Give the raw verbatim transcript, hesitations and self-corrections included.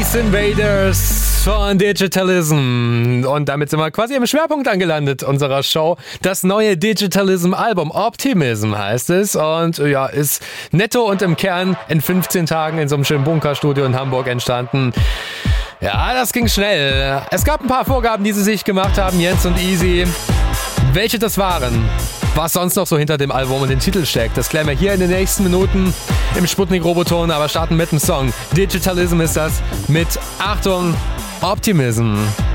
Space Invaders von Digitalism. Und damit sind wir quasi am Schwerpunkt angelandet unserer Show. Das neue Digitalism-Album, Optimism heißt es. Und ja, ist netto und im Kern in fünfzehn Tagen in so einem schönen Bunkerstudio in Hamburg entstanden. Ja, das ging schnell. Es gab ein paar Vorgaben, die sie sich gemacht haben, Jens und Easy. Welche das waren, was sonst noch so hinter dem Album und dem Titel steckt, das klären wir hier in den nächsten Minuten im Sputnik-Roboton, aber starten mit dem Song. Digitalism ist das mit, Achtung, Optimism.